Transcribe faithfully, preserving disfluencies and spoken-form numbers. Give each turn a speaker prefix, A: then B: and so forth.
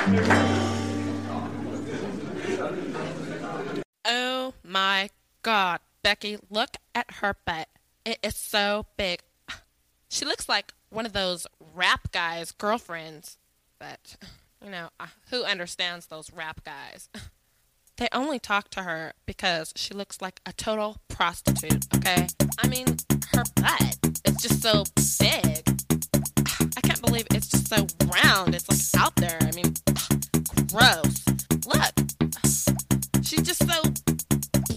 A: Oh my God, Becky, look at her butt. It is so big. She looks like one of those rap guys' girlfriends. But, you know, uh, who understands those rap guys? They only talk to her because she looks like a total prostitute, okay? I mean, her butt is just so big. I can't believe it's just so round